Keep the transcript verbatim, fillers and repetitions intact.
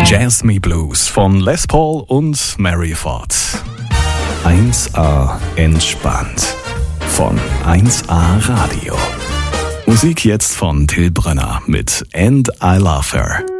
Jazz Me Blues von Les Paul und Mary Ford. eins A entspannt von eins A Radio. Musik jetzt von Till Brönner mit And I Love Her.